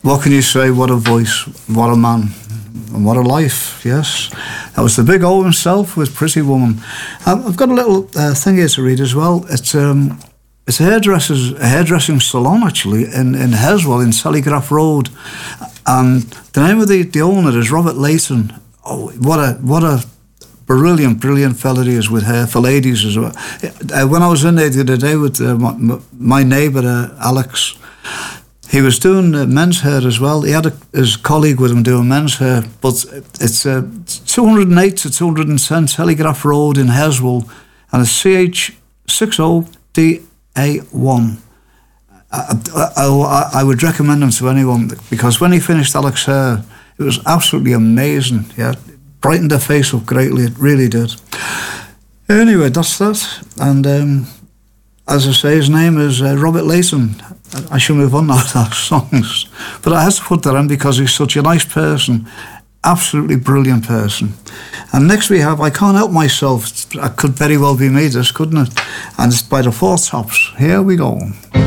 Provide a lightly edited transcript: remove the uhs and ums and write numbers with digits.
what can you say? What a voice, what a man, and what a life, yes. That was the Big O himself with Pretty Woman. I've got a little thing here to read as well. It's a hairdressing salon, actually, in Heswell, in Telegraph Road. And the name of the owner is Robert Layton. Oh, what a brilliant fella he is with hair for ladies as well. When I was in there the other day with my neighbour, Alex, he was doing men's hair as well. He had his colleague with him doing men's hair, but it's 208 to 210 Telegraph Road in Heswell, and it's CH60DA1. I would recommend him to anyone, because when he finished Alex's hair, it was absolutely amazing. Yeah, brightened their face up greatly. It really did. Anyway, that's that. And as I say, his name is Robert Layton. I should move on now to our songs, but I had to put that in because he's such a nice person, absolutely brilliant person. And next we have I Can't Help Myself. It could very well be me, this, couldn't it? And it's by the Four Tops. Here we go.